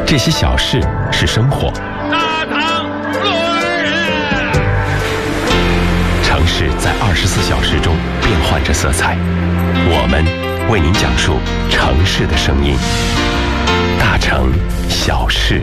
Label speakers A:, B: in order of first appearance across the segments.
A: 这些小事是生活。
B: 大唐落日，
A: 城市在24小时中变换着色彩，我们为您讲述城市的声音。大城小事。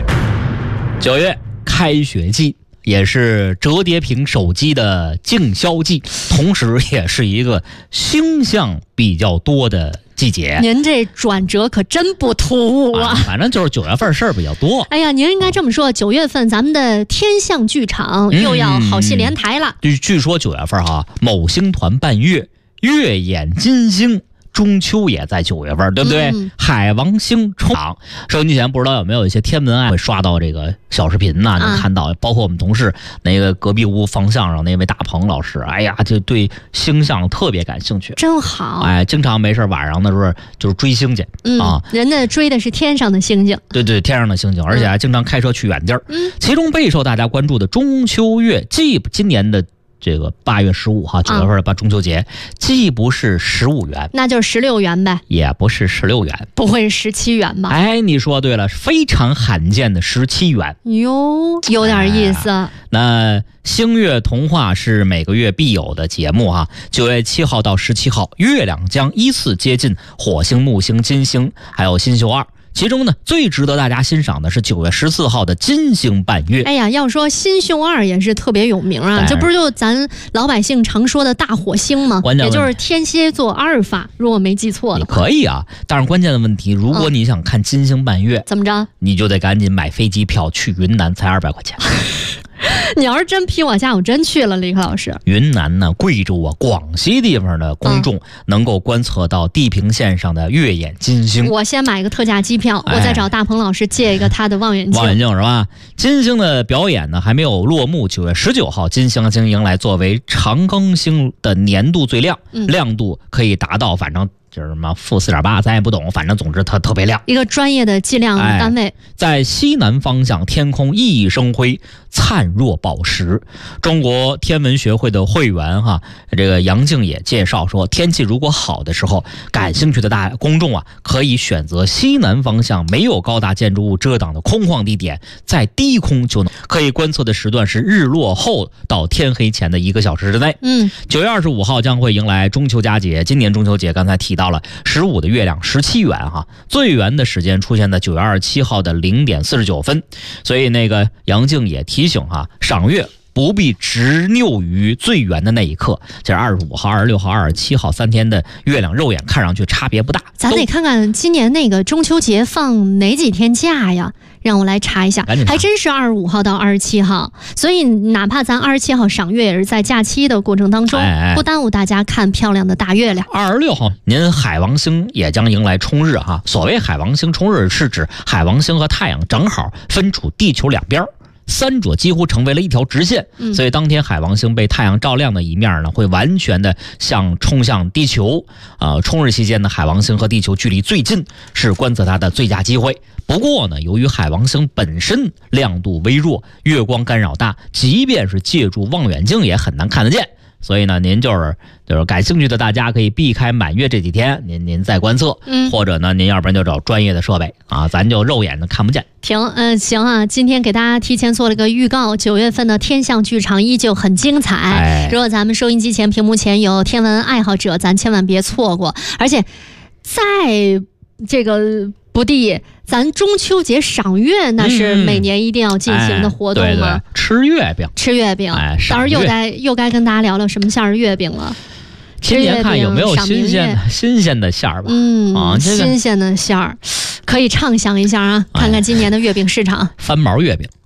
C: 9月开学季，也是折叠屏手机的竞销季，同时也是一个星象比较多的季节。
D: 您这转折可真不突兀啊！
C: 反正就是9月份事儿比较多。
D: 哎呀，您应该这么说，9月份咱们的天象剧场又要好戏连台了。
C: 据说9月份某星团伴月，月掩金星。中秋也在9月份，对不对？海王星冲场，收音机前不知道有没有一些天文爱会刷到这个小视频呐，能看到，包括我们同事那个隔壁屋方向上那位大鹏老师，哎呀，就对星象特别感兴趣，
D: 真好。
C: 哎，经常没事晚上的时候就是追星去啊，
D: 人家追的是天上的星星，
C: 对，天上的星星，而且还经常开车去远地儿。其中备受大家关注的中秋月，今年的这个8月15号9月份的中秋节，既不是15元，
D: 那就是16元呗，
C: 也不是16元，
D: 不会是17元吧？
C: 哎，你说对了，非常罕见的17元
D: 哟，有点意思。
C: 那星月童话是每个月必有的节目哈。9月7号到17号，月亮将依次接近火星、木星、金星，还有星宿2。其中呢，最值得大家欣赏的是9月14号的金星伴月。
D: 哎呀，要说星宿2也是特别有名啊，这不是就咱老百姓常说的大火星吗？也就是天蝎座阿尔法，如果没记错的话。
C: 可以啊，但是关键的问题，如果你想看金星伴月，
D: 怎么着？
C: 你就得赶紧买飞机票去云南，才200块钱。
D: 你要是真批我下，我真去了，李克老师。
C: 云南呢，贵州啊，广西地方的公众能够观测到地平线上的月掩金星。
D: 我先买个特价机票，我再找大鹏老师借一个他的望远镜。
C: 望远镜是吧？金星的表演呢还没有落幕。9月19号，金星迎来作为长庚星的年度最亮，亮度可以达到反正。就是什么-4.8，咱也不懂，反正总之它特别亮，
D: 一个专业的计量单位。
C: 在西南方向，天空熠熠生辉，灿若宝石。中国天文学会的会员这个杨静也介绍说，天气如果好的时候，感兴趣的大公众可以选择西南方向没有高大建筑物遮挡的空旷地点，在低空就能可以观测的时段是日落后到天黑前的1个小时之内。9月25号将会迎来中秋佳节，今年中秋节刚才提到了15的月亮17圆最圆的时间出现在9月27号的0点49分，所以那个杨静也提醒赏月不必执拗于最圆的那一刻。这25号、26号、27号3天的月亮肉眼看上去差别不大。
D: 咱得看看今年那个中秋节放哪几天假呀？让我来查一下，还真是25号到27号，所以哪怕咱27号赏月也是在假期的过程当中，不耽误大家看漂亮的大月亮。
C: 26号，您海王星也将迎来冲日所谓海王星冲日，是指海王星和太阳正好分处地球两边，三者几乎成为了一条直线，所以当天海王星被太阳照亮的一面呢，会完全的冲向地球。冲日期间呢，海王星和地球距离最近，是观测它的最佳机会。不过呢，由于海王星本身亮度微弱，月光干扰大，即便是借助望远镜也很难看得见。所以呢，您就是感兴趣的大家可以避开满月这几天，您再观测，或者呢，您要不然就找专业的设备咱就肉眼的看不见。
D: 行今天给大家提前做了个预告，9月份的天象剧场依旧很精彩。如果咱们收音机前、屏幕前有天文爱好者，咱千万别错过。而且在这个不地，咱中秋节赏月那是每年一定要进行的活动吗？
C: 对，吃月饼，
D: 到时候又该跟大家聊聊什么馅儿月饼了。
C: 今年看有没有新鲜的馅儿吧？
D: 新鲜的馅儿，可以畅想一下看看今年的月饼市场。
C: 翻毛月饼，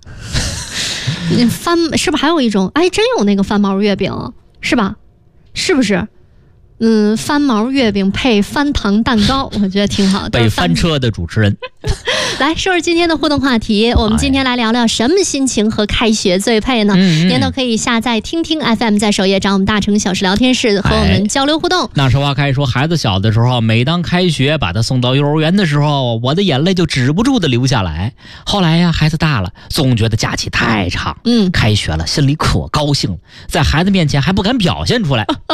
D: 是不是还有一种？哎，真有那个翻毛月饼，是吧？是不是？翻毛月饼配翻糖蛋糕，我觉得挺好的。
C: 被翻车的主持人。
D: 来说说今天的互动话题，我们今天来聊聊什么心情和开学最配呢？您都可以下载听听 FM， 在首页找我们大城小事聊天室和我们交流互动。
C: 那实话开说，孩子小的时候，每当开学把他送到幼儿园的时候，我的眼泪就止不住的流下来。后来呀，孩子大了，总觉得假期太长，开学了，心里可高兴了，在孩子面前还不敢表现出来。